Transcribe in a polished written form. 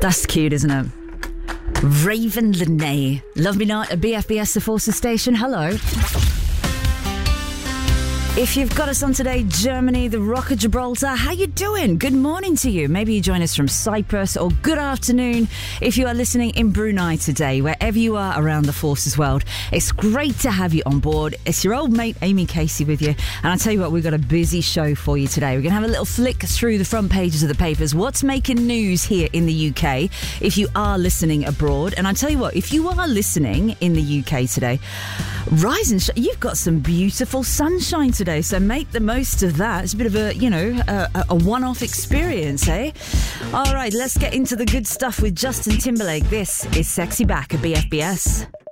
That's cute, isn't it? Raven Lene. Love Me Not at BFBS, the Forces Station. Hello. If you've got us on today, Germany, the Rock of Gibraltar, how you doing? Good morning to you. Maybe you join us from Cyprus, or good afternoon if you are listening in Brunei today, wherever you are around the Forces world. It's great to have you on board. It's your old mate, Amy Casey, with you. And I'll tell you what, we've got a busy show for you today. We're going to have a little flick through the front pages of the papers. What's making news here in the UK if you are listening abroad? And I'll tell you what, if you are listening in the UK today, rise and shine. You've got some beautiful sunshine today, so make the most of that. It's a bit of a, a one-off experience, eh? All right, let's get into the good stuff with Justin Timberlake. This is Sexy Back at BFBS.